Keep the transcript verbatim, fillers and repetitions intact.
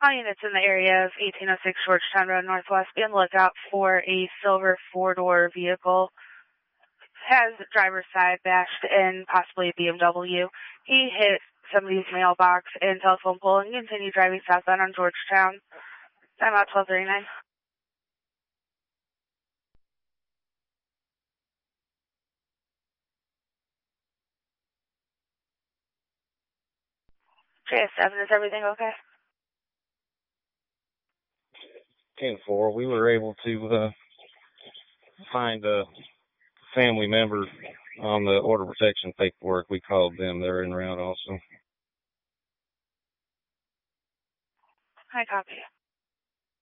All units in the area of eighteen oh six Georgetown Road Northwest, be on the lookout for a silver four-door vehicle. Has driver's side bashed in, possibly a B M W. He hit somebody's mailbox and telephone pole and continued driving southbound on Georgetown. Time out twelve thirty-nine. J S seven, is everything okay? ten four, we were able to uh, find a family member on the order protection paperwork. We called them. They're en route also. I copy.